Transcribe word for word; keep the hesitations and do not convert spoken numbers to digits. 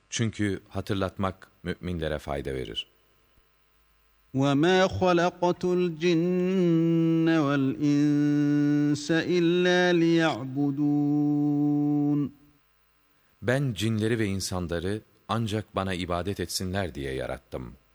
Çünkü hatırlatmak müminlere fayda verir. وَمَا خَلَقْتُ الْجِنَّ وَالْاِنْسَ اِلَّا لِيَعْبُدُونَ Ben cinleri ve insanları ancak bana ibadet etsinler diye yarattım.